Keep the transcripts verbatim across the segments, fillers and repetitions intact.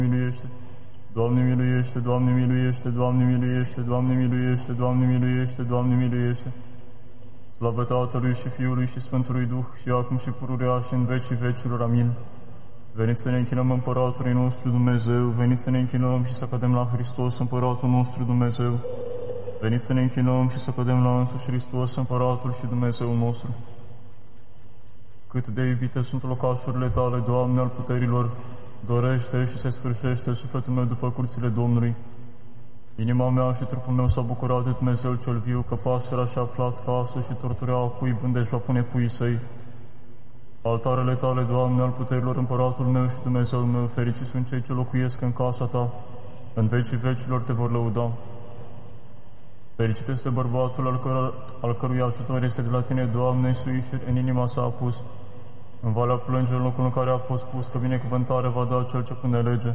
miluiește. Doamne miluiește, Doamne miluiește, Doamne miluiește, Doamne miluiește, Doamne miluiește, Doamne miluiește. Slavă Tatălui și Fiului și Sfântului Duh, și acum și pururea și în vecii vecilor. Amin. Veniți să ne închinăm Împăratului nostru Dumnezeu, veniți să ne închinăm și să cădem la Hristos, Împăratul nostru Dumnezeu. Veniți să ne închinăm și să cădem la însuși Hristos, Împăratul și Dumnezeul nostru. Cât de iubite sunt locașurile Tale, Doamne, al puterilor, dorește și se sfârșește sufletul meu după curțile Domnului. Inima mea și trupul meu s-a bucurat de Dumnezeu cel viu, că pasărea și-a aflat casă și torturea cuib unde își va pune puii săi. Altarele Tale, Doamne, al puterilor, Împăratul meu și Dumnezeul meu, fericiți sunt cei ce locuiesc în casa Ta, în vecii vecilor Te vor lăuda. Fericit este bărbatul al, căr al cărui ajutor este de la Tine, Doamne, suișuri în inima sa a pus. În valea plângerii, în locul în care a fost pus, că binecuvântare va da cel ce pune lege.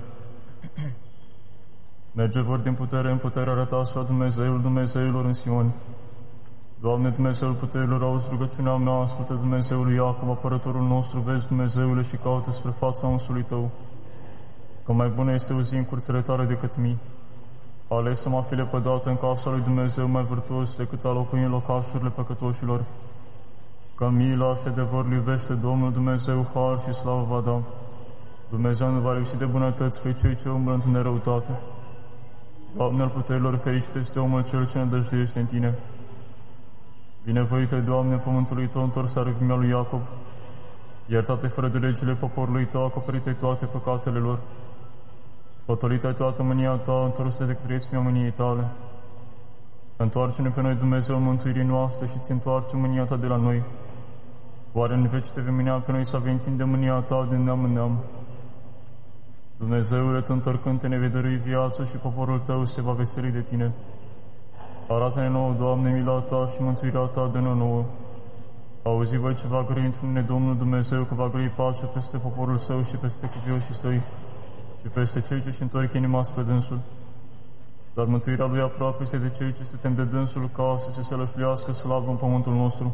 Merge vor din putere în putere, arătați la Dumnezeul Dumnezeilor în Sion. Doamne, Dumnezeul puterilor, auzi rugăciunea mea, ascultă Dumnezeul Iacov, apărătorul nostru, vezi, Dumnezeule, și caută spre fața unsului Tău. Că mai bună este o zi în curțele Tale decât mii. Ales să mă fi lepădată în casa lui Dumnezeu mai vârtos decât a locui în locașurile păcătoșilor. Că mila și adevărul iubește Domnul Dumnezeu, har și slavă va da. Dumnezeu nu va lipsi de bunătăți pe cei ce umblă într-o nerăutate. Doamne al puterilor, fericit este omul cel ce nădăjduiește în Tine. Binevoite, Doamne, pământului Tău, întors aripimea lui Iacob, iertate fără de legile poporului Tău, acoperite toate păcatele lor. Potolită-i toată mânia Ta, întorsă de către iețimea mâniei Tale. Întoarce-ne pe noi, Dumnezeu, mântuirii noastre, și ți întoarce mânia Ta de la noi. Oare în veci te vei mânia pe noi să vei întinde mânia Ta din neam în neam? Dumnezeule, Tu întorcând-te ne vei dărui viață și poporul Tău se va veseli de Tine. Arată-ne nouă, Doamne, mila Ta și mântuirea Ta de nouă. Auzi voi ce va grăi într-un mine Domnul Dumnezeu, că va grăi pace peste poporul Său și peste cuvioșii Săi și peste cei ce-și întorc inima spre Dânsul. Dar mântuirea Lui aproape este de cei ce se tem de Dânsul, ca să se sălășluiască slavă în pământul nostru.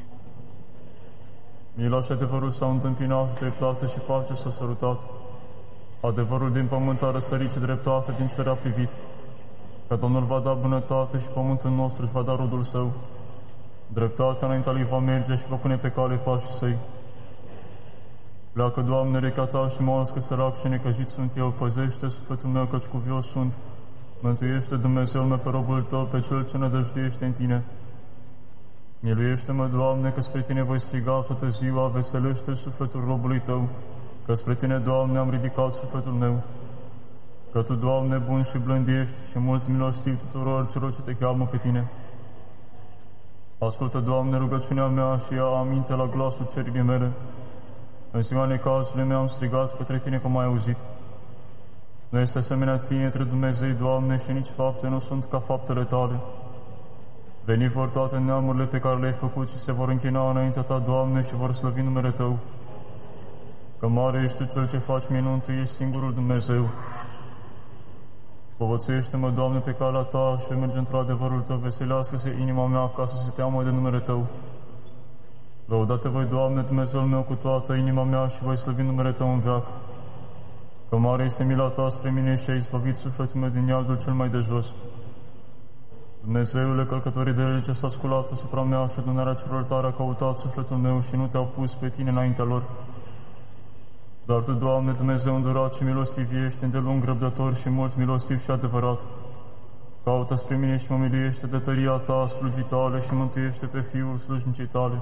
Mila și adevărul s-au întâmpinat, dreptate și pace s-a sărutat. Adevărul din pământ a răsărit și dreptate din cer a privit. Că Domnul va da bunătate și pământul nostru își va da rodul Său. Dreptatea înaintea Lui va merge și va pune pe cale pașii Săi. Pleacă, Doamne, rechea Ta și moască sărac și necăjit sunt eu, păzește sufletul meu, căci cuvios sunt. Mântuiește, Dumnezeul meu, pe robul Tău, pe cel ce nădăjduiește în Tine. Miluiește-mă, Doamne, că spre Tine voi striga toată ziua, veselește sufletul robului Tău, că spre Tine, Doamne, am ridicat sufletul meu. Că Tu, Doamne, bun și blând ești și mult milostiv tuturor celor ce Te cheamă pe Tine. Ascultă, Doamne, rugăciunea mea și ia aminte la glasul cerii mele. În ziua necazului meu am strigat către Tine, că m-ai auzit. Nu este asemenea Ție între Dumnezei, Doamne, și nici fapte nu sunt ca faptele Tale. Veni vor toate neamurile pe care le-ai făcut și se vor închina înaintea Ta, Doamne, și vor slăvi numele Tău. Că mare ești Tu Cel ce faci minuni, Tu ești singurul Dumnezeu. Povățuiește-mă, Doamne, pe calea Ta și vei merge într-o adevărul Tău, veselească-se inima mea ca să se teamă de numele Tău. Lăudate voi, Doamne, Dumnezeul meu, cu toată inima mea și voi slăvi numele Tău în veac. Că mare este mila Ta spre mine și ai izbăvit sufletul meu din iadul cel mai de jos. Dumnezeule, călcătorii de lege s-a sculat asupra mea și adunarea celor tare a căutat sufletul meu și nu Te-au pus pe Tine înaintea lor. Dar Tu, Doamne, Dumnezeu îndurat și milostiv ești, îndelung răbdător și mult milostiv și adevărat. Caută spre mine și mă miluiește de tăria Ta, slugii Tale, și mântuiește pe Fiul slujnicii Tale.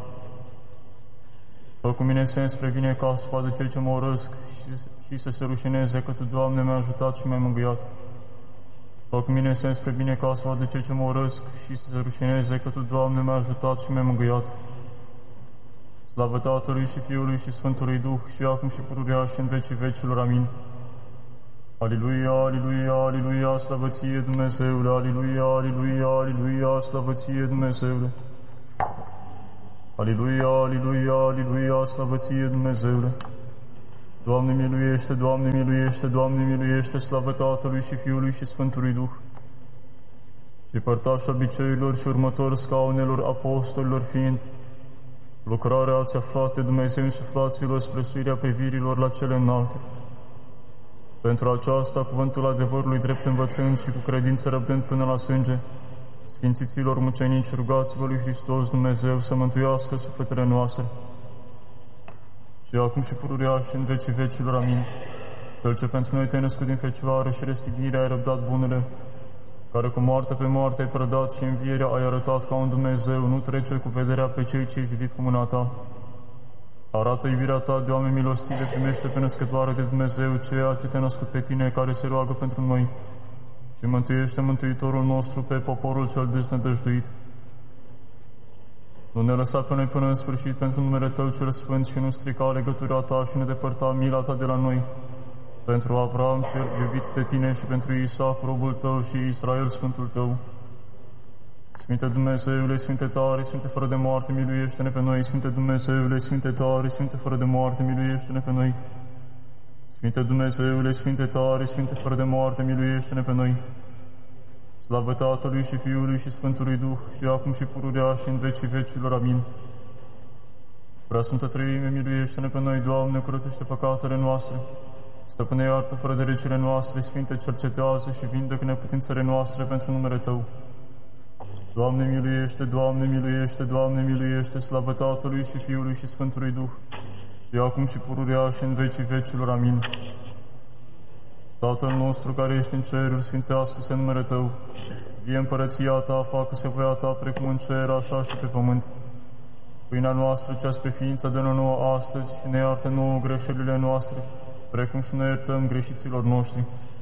Fă cu mine sens spre bine ca să vadă cei ce mă urăsc și, și să se rușineze că Tu, Doamne, mi-ai ajutat și mi-ai mângâiat. Fă cu mine sens spre bine ca să vadă cei ce mă urăsc și să se rușineze că Tu, Doamne, mi-ai ajutat și mi-ai mângâiat. Slavă Tatălui și Fiului și Sfântului Duh, și acum și pururea și în vecii vecilor. Amin. Aliluia, aliluia, aliluia, slavă Ție, Dumnezeule, aliluia, aliluia, aliluia, slavă Ție, Dumnezeule. Aliluia, aliluia, aliluia, slavă Ție, Dumnezeule. Doamne miluiește, Doamne miluiește, Doamne miluiește, slavă Tatălui și Fiului și Sfântului Duh. Și părtași obiceiurilor și următor scaunelor apostolilor fiind, lucrarea ați aflat de Dumnezeu insuflaților spre suirea privirilor la cele înalte. Pentru aceasta, cuvântul adevărului drept învățând și cu credință răbdând până la sânge, Sfințiților mucenici, rugați-vă lui Hristos Dumnezeu să mântuiască sufletele noastre. Și acum și pururea și în vecii vecilor, amin. Cel ce pentru noi te-ai născut din Fecioară și răstignirea ai răbdat bunele, care cu moarte pe moarte ai prădat și învierea ai arătat ca un Dumnezeu, nu trece cu vederea pe cei ce ai zidit cu mâna ta. Arată iubirea ta de oameni milostive, primește pe născătoare de Dumnezeu ceea ce te-a născut pe tine, care se roagă pentru noi, și mântuiește Mântuitorul nostru pe poporul cel deznădăjduit. Nu ne lăsa pe noi până în sfârșit pentru numele Tău cel Sfânt și nu strica legătura Ta și ne depărta mila Ta de la noi. Pentru Avram cel iubit de Tine și pentru Isaac, robul Tău, și Israel, Sfântul Tău. Sfinte Dumnezeule, Sfinte tare, Sfinte fără de moarte, miluiește-ne pe noi. Sfinte Dumnezeule, Sfinte tare, Sfinte fără de moarte, miluiește-ne pe noi. Sfinte Dumnezeule, Sfinte tare, Sfinte fără de moarte, miluiește-ne pe noi. Slavă Tatălui și Fiului și Sfântului Duh, și acum și pururea și în vecii vecilor. Amin. Prea Sfântă Treime, miluiește-ne pe noi, Doamne, curățește păcatele noastre. Stăpâne, iartă fără de legile noastre, Sfinte, cercetează și vindecă neputințele noastre pentru numele Tău. Doamne, miluiește, Doamne, miluiește, Doamne, miluiește, slavă Tatălui și Fiului și Sfântului Duh, și acum și pururea și în vecii vecilor. Amin. Tatăl nostru care ești în ceruri, sfințească-se numele Tău. Vie împărăția Ta, facă-se voia Ta precum în cer, așa și pe pământ. Pâinea noastră, cea spre ființă, dă-ne nouă astăzi și ne iartă nouă greșelile noastre, precum și noi iertăm greșiților noștri.